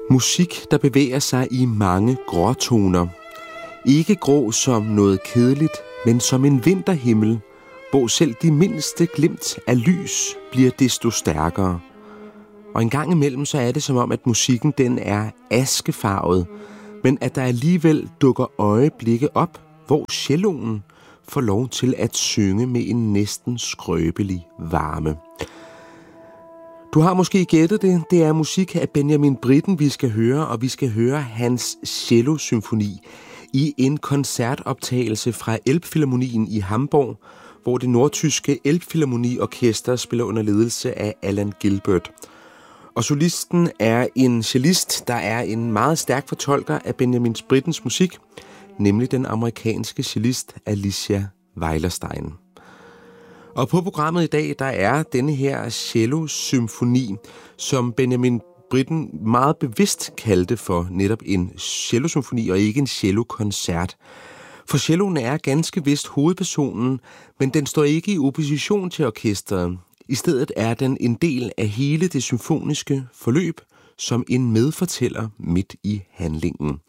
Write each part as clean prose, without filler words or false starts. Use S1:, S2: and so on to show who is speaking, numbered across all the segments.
S1: Musik, der bevæger sig i mange gråtoner. Ikke grå som noget kedeligt, men som en vinterhimmel, hvor selv de mindste glimt af lys bliver desto stærkere. Og en gang imellem så er det som om, at musikken den er askefarvet, men at der alligevel dukker øjeblikke op, hvor celloen får lov til at synge med en næsten skrøbelig varme. Du har måske gættet det. Det er musik af Benjamin Britten, vi skal høre, og vi skal høre hans cellosymfoni i en koncertoptagelse fra Elbphilharmonien i Hamburg, hvor det nordtyske Elbphilharmonieorkester spiller under ledelse af Alan Gilbert. Og solisten er en cellist, der er en meget stærk fortolker af Benjamin Brittens musik, nemlig den amerikanske cellist Alicia Weilerstein. Og på programmet i dag, der er denne her cellosymfoni, som Benjamin Britten meget bevidst kaldte for netop en cellosymfoni og ikke en cellokoncert. For celloen er ganske vist hovedpersonen, men den står ikke i opposition til orkestret. I stedet er den en del af hele det symfoniske forløb, som en medfortæller midt i handlingen.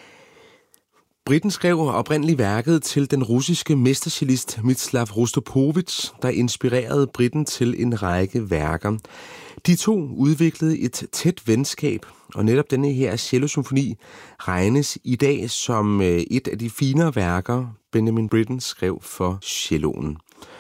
S1: Britten skrev oprindeligt værket til den russiske mestercellist Mstislav Rostropovitj, der inspirerede Britten til en række værker. De to udviklede et tæt venskab, og netop denne her cellosymfoni regnes i dag som et af de finere værker, Benjamin Britten skrev for celloen.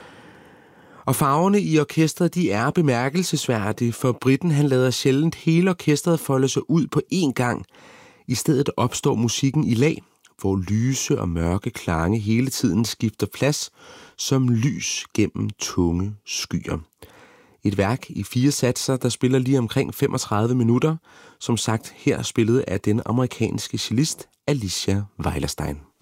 S1: Og farverne i orkestret, de er bemærkelsesværdige, for Britten han lader sjældent hele orkestret folde sig ud på én gang. I stedet opstår musikken i lag, hvor lyse og mørke klange hele tiden skifter plads som lys gennem tunge skyer. Et værk i 4 satser, der spiller lige omkring 35 minutter, som sagt her spillet af den amerikanske cellist Alicia Weilerstein.